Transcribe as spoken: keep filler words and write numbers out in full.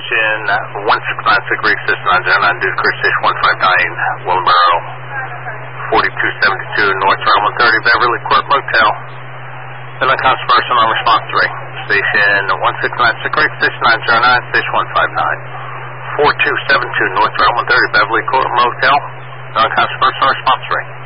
Station one six nine six Greek six nine zero nine, due to Cruise Station one five nine, Willingboro, forty-two seventy-two North Route one thirty, Beverly Court Motel. Then unconscious person on response three. Station one six nine six Greek six nine zero nine, Station one five nine, forty-two seventy-two North Route one thirty, Beverly Court Motel. Then unconscious person on response three.